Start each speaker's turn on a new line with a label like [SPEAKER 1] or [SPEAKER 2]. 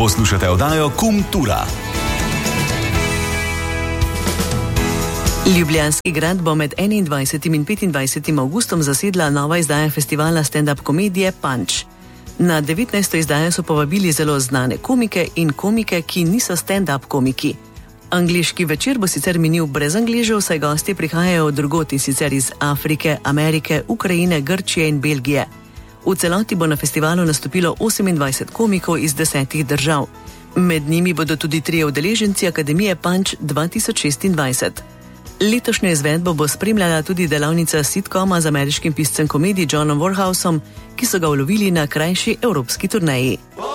[SPEAKER 1] Poslušate oddajo Kultura.
[SPEAKER 2] Ljubljanski grad bo med 21. in 25. avgustom zasedla nova izdaja festivala stand-up komedije Punch. Na 19. izdajo so povabili zelo znane komike in komike, ki niso stand-up komiki. Angleški večer bo sicer minil brez Angležev, saj gostje prihajajo od drugod, in sicer iz Afrike, Amerike, Ukrajine, Grčije in Belgije. V celoti bo na festivalu nastopilo 28 komikov iz 10 držav. Med njimi bodo tudi 3 udeleženci Akademije Punch 2026. Letošnjo izvedbo bo spremljala tudi delavnica sitkoma z ameriškim piscem komedij Johnom Warhousom, ki so ga ulovili na krajši evropski turneji.